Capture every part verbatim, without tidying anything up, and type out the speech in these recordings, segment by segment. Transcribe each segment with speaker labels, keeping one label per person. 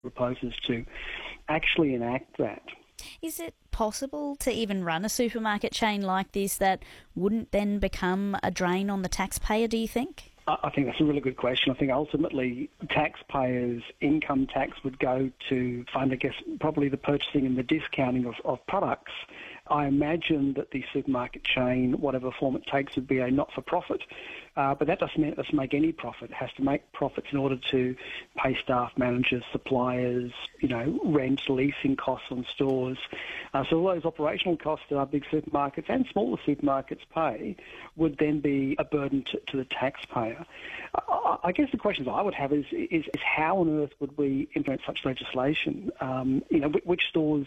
Speaker 1: proposes to actually enact that.
Speaker 2: Is it possible to even run a supermarket chain like this that wouldn't then become a drain on the taxpayer, do you think?
Speaker 1: I think that's a really good question. I think ultimately taxpayers' income tax would go to fund, I guess, probably the purchasing and the discounting of, of products. I imagine that the supermarket chain, whatever form it takes, would be a not-for-profit. Uh, but that doesn't mean it doesn't make any profit. It has to make profits in order to pay staff, managers, suppliers, you know, rent, leasing costs on stores. Uh, so all those operational costs that our big supermarkets and smaller supermarkets pay would then be a burden to, to the taxpayer. I, I guess the questions I would have is, is, is how on earth would we implement such legislation? Um, you know, which stores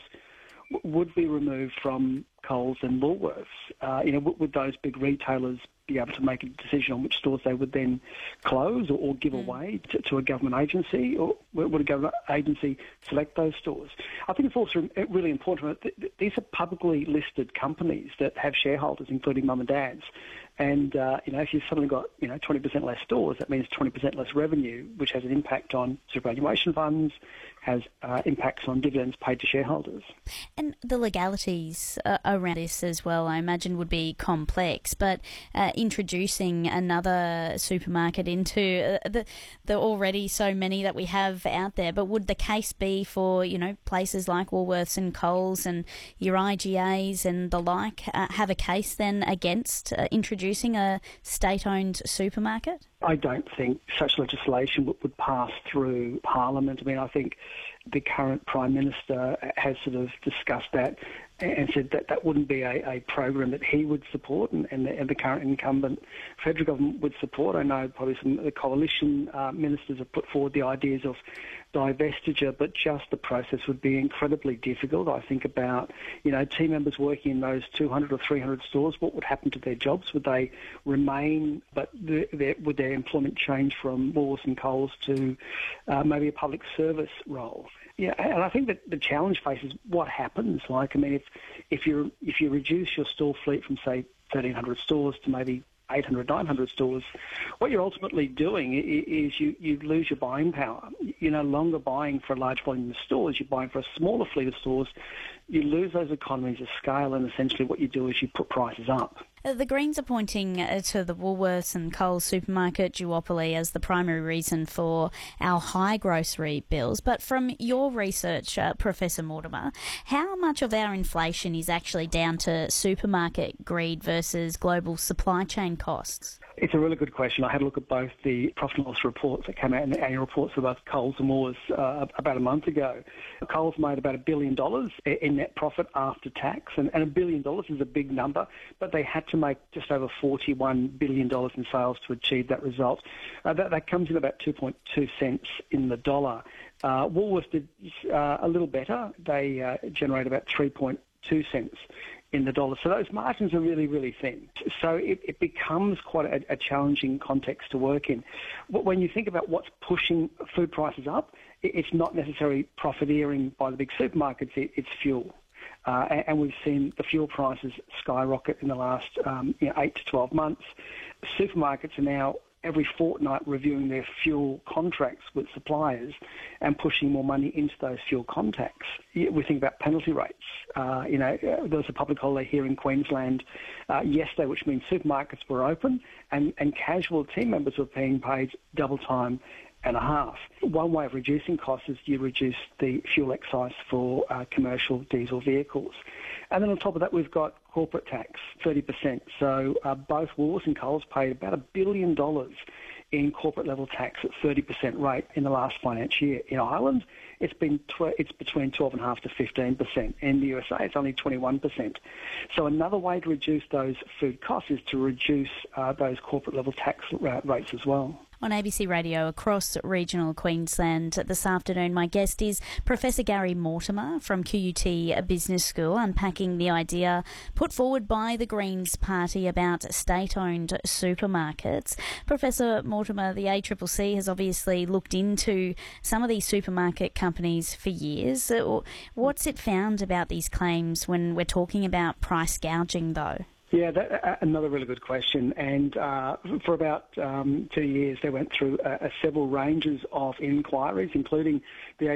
Speaker 1: would be removed from Coles and Woolworths? Uh, you know, would those big retailers be able to make a decision on which stores they would then close or, or give mm. away to, to a government agency, or would a government agency select those stores? I think it's also really important that these are publicly listed companies that have shareholders, including mum and dads. And, uh, you know, if you've suddenly got, you know, twenty percent less stores, that means twenty percent less revenue, which has an impact on superannuation funds, has uh, impacts on dividends paid to shareholders.
Speaker 2: And the legalities uh, around this as well, I imagine, would be complex. But uh, introducing another supermarket into uh, the, the already so many that we have out there, but would the case be for, you know, places like Woolworths and Coles and your I G As and the like uh, have a case then against uh, introducing a state-owned supermarket?
Speaker 1: I don't think such legislation would, would pass through Parliament. I mean, I think the current Prime Minister has sort of discussed that and said that that wouldn't be a, a program that he would support and, and, the, and the current incumbent federal government would support. I know probably some of the coalition uh, ministers have put forward the ideas of divestiture, but just the process would be incredibly difficult. I think about, you know, team members working in those two hundred or three hundred stores, what would happen to their jobs? Would they remain, but the, the, would their employment change from Woolworths and Coles to uh, maybe a public service role? Yeah, and I think that the challenge faces what happens. Like, I mean, if if you if you reduce your store fleet from say thirteen hundred stores to maybe eight hundred, nine hundred stores, what you're ultimately doing is you, you lose your buying power. You're no longer buying for a large volume of stores, you're buying for a smaller fleet of stores. You lose those economies of scale, and essentially what you do is you put prices up.
Speaker 2: The Greens are pointing to the Woolworths and Coles supermarket duopoly as the primary reason for our high grocery bills. But from your research, uh, Professor Mortimer, how much of our inflation is actually down to supermarket greed versus global supply chain costs?
Speaker 1: It's a really good question. I had a look at both the profit and loss reports that came out in the annual reports for both Coles and Woolworths uh, about a month ago. Coles made about a billion dollars in net profit after tax, and, and a billion dollars is a big number, but they had to make just over forty-one billion dollars in sales to achieve that result. Uh, that, that comes in about two point two cents in the dollar. Uh, Woolworths did uh, a little better. They uh, generate about three point two cents in the dollar. So those margins are really, really thin. So it, it becomes quite a, a challenging context to work in. When you think about what's pushing food prices up, it, it's not necessarily profiteering by the big supermarkets, it, it's fuel. Uh, and, and we've seen the fuel prices skyrocket in the last um, you know, eight to twelve months. Supermarkets are now every fortnight reviewing their fuel contracts with suppliers and pushing more money into those fuel contracts. We think about penalty rates. Uh, you know, there was a public holiday here in Queensland uh, yesterday, which means supermarkets were open and, and casual team members were being paid double time and a half. One way of reducing costs is you reduce the fuel excise for uh, commercial diesel vehicles. And then on top of that, we've got corporate tax, thirty percent. So uh, both Woolworths and Coles paid about a billion dollars in corporate level tax at thirty percent rate in the last financial year. In Ireland, it's been tw- it's between twelve point five to fifteen percent. In the U S A, it's only twenty-one percent. So another way to reduce those food costs is to reduce uh, those corporate level tax ra- rates as well.
Speaker 2: On A B C Radio across regional Queensland this afternoon, my guest is Professor Gary Mortimer from Q U T Business School, unpacking the idea put forward by the Greens Party about state-owned supermarkets. Professor Mortimer, the A C C C has obviously looked into some of these supermarket companies for years. What's it found about these claims when we're talking about price gouging, though?
Speaker 1: Yeah, that, uh, another really good question. And uh, for about um, two years, they went through uh, several ranges of inquiries, including the